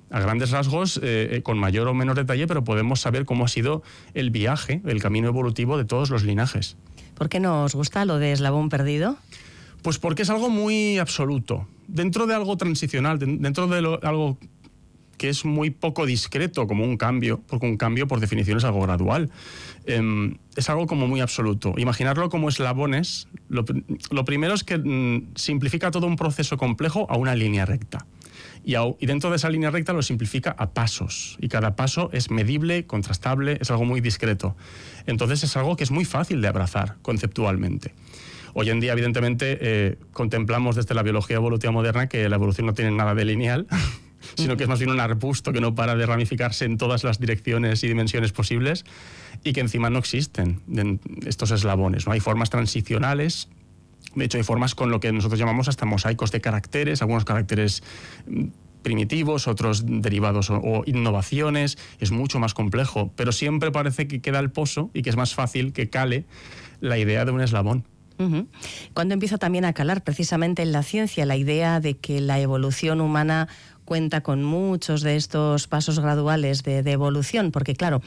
a grandes rasgos, con mayor o menor detalle, pero podemos saber cómo ha sido el viaje, el camino evolutivo de todos los linajes. ¿Por qué nos gusta lo de eslabón perdido? Pues porque es algo muy absoluto. Dentro de algo transicional, dentro de algo que es muy poco discreto, como un cambio, porque un cambio por definición es algo gradual. Es algo como muy absoluto. Imaginarlo como eslabones, lo primero es que simplifica todo un proceso complejo a una línea recta. Y dentro de esa línea recta lo simplifica a pasos. Y cada paso es medible, contrastable, es algo muy discreto. Entonces es algo que es muy fácil de abrazar conceptualmente. Hoy en día, evidentemente, contemplamos desde la biología evolutiva moderna que la evolución no tiene nada de lineal, sino que es más bien un arbusto que no para de ramificarse en todas las direcciones y dimensiones posibles, y que encima no existen estos eslabones, ¿no? Hay formas transicionales. De hecho, hay formas con lo que nosotros llamamos hasta mosaicos de caracteres, algunos caracteres primitivos, otros derivados o innovaciones. Es mucho más complejo, pero siempre parece que queda el pozo y que es más fácil que cale la idea de un eslabón. ¿Cuándo empieza también a calar precisamente en la ciencia la idea de que la evolución humana cuenta con muchos de estos pasos graduales de evolución? Porque claro,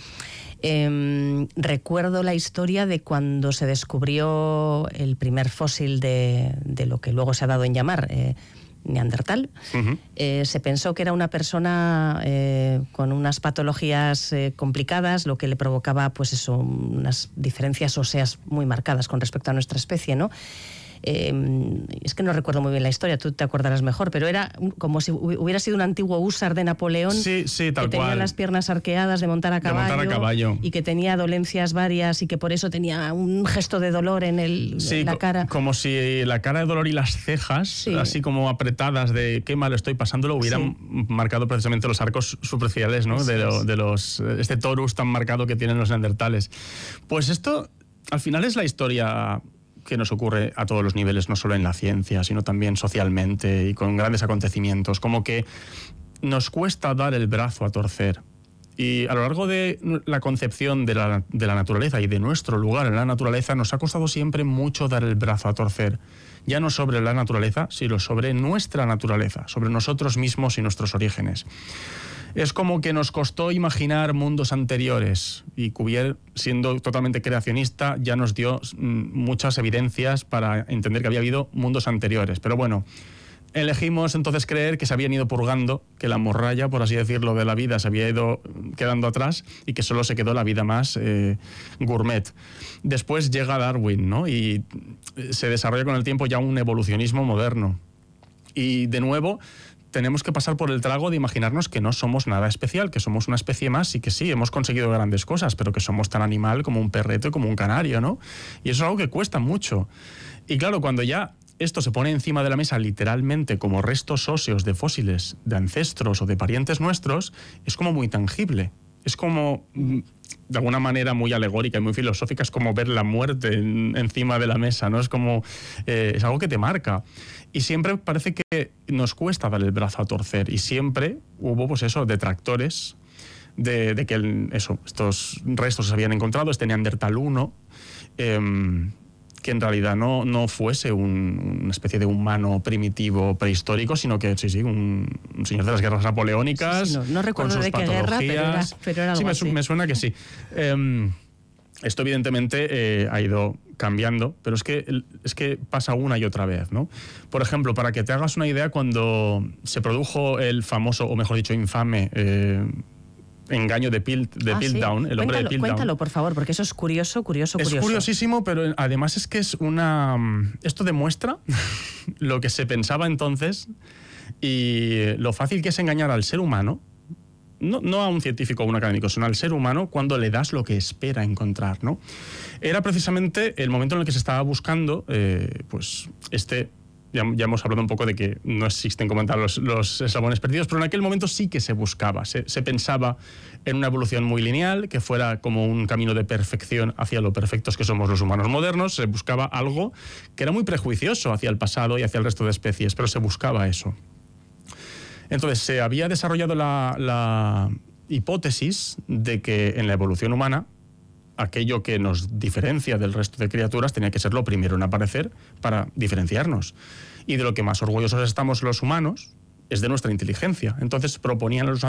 recuerdo la historia de cuando se descubrió el primer fósil de lo que luego se ha dado en llamar Neandertal. Se pensó que era una persona con unas patologías complicadas, lo que le provocaba pues eso, unas diferencias óseas muy marcadas con respecto a nuestra especie, ¿no? Es que no recuerdo muy bien la historia, tú te acordarás mejor, pero era como si hubiera sido un antiguo húsar de Napoleón, sí, tal que tenía cual. Las piernas arqueadas de montar a caballo, y que tenía dolencias varias y que por eso tenía un gesto de dolor en la cara. Como si la cara de dolor y las cejas, así como apretadas de qué mal estoy pasando, lo hubieran marcado precisamente los arcos superficiales, ¿no? Este torus tan marcado que tienen los neandertales. Pues esto, al final, es la historia que nos ocurre a todos los niveles, no solo en la ciencia, sino también socialmente y con grandes acontecimientos, como que nos cuesta dar el brazo a torcer. Y a lo largo de la concepción de la naturaleza y de nuestro lugar en la naturaleza, nos ha costado siempre mucho dar el brazo a torcer, ya no sobre la naturaleza, sino sobre nuestra naturaleza, sobre nosotros mismos y nuestros orígenes. Es como que nos costó imaginar mundos anteriores, y Cuvier, siendo totalmente creacionista, ya nos dio muchas evidencias para entender que había habido mundos anteriores. Pero bueno, elegimos entonces creer que se habían ido purgando, que la morralla, por así decirlo, de la vida se había ido quedando atrás y que solo se quedó la vida más gourmet. Después llega Darwin, ¿no? Y se desarrolla con el tiempo ya un evolucionismo moderno. Y de nuevo tenemos que pasar por el trago de imaginarnos que no somos nada especial, que somos una especie más y que sí, hemos conseguido grandes cosas, pero que somos tan animal como un perrete o como un canario, ¿no? Y eso es algo que cuesta mucho. Y claro, cuando ya esto se pone encima de la mesa literalmente como restos óseos de fósiles, de ancestros o de parientes nuestros, es como muy tangible. Es como, de alguna manera muy alegórica y muy filosófica, es como ver la muerte encima de la mesa, ¿no? Es como, es algo que te marca. Y siempre parece que nos cuesta dar el brazo a torcer. Y siempre hubo, pues eso, detractores de que estos restos se habían encontrado, este Neandertal 1, que en realidad no fuese una especie de humano primitivo prehistórico, sino que un señor de las guerras napoleónicas. No recuerdo de qué guerra, pero era algo así. Me suena que sí. Esto evidentemente ha ido cambiando, pero es que pasa una y otra vez, ¿no? Por ejemplo, para que te hagas una idea, cuando se produjo el famoso, o mejor dicho, infame engaño de Piltdown, el hombre de Piltdown. Cuéntalo, por favor, porque eso es curioso. Es curiosísimo, pero además es que esto demuestra lo que se pensaba entonces y lo fácil que es engañar al ser humano, no a un científico o un académico, sino al ser humano cuando le das lo que espera encontrar, ¿no? Era precisamente el momento en el que se estaba buscando, ya hemos hablado un poco de que no existen como tal los eslabones perdidos, pero en aquel momento sí que se buscaba, se pensaba en una evolución muy lineal, que fuera como un camino de perfección hacia lo perfectos que somos los humanos modernos. Se buscaba algo que era muy prejuicioso hacia el pasado y hacia el resto de especies, pero se buscaba eso. Entonces se había desarrollado la hipótesis de que en la evolución humana aquello que nos diferencia del resto de criaturas tenía que ser lo primero en aparecer para diferenciarnos. Y de lo que más orgullosos estamos los humanos es de nuestra inteligencia. Entonces proponían los